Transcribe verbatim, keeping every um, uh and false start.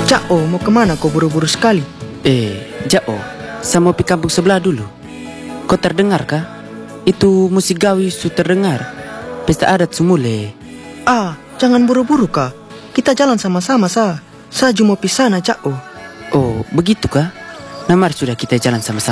Cak O, mau kemana kau buru-buru sekali? Eh, Jao, saya mau pergi kampung sebelah dulu. Kau terdengar kah? Itu musik gawi su terdengar. Pesta adat sumule. Ah, jangan buru-buru kah? Kita jalan sama-sama sa. Saya cuma pisah na Cak O. Oh, begitu kah? Nah, mari sudah kita jalan sama-sama.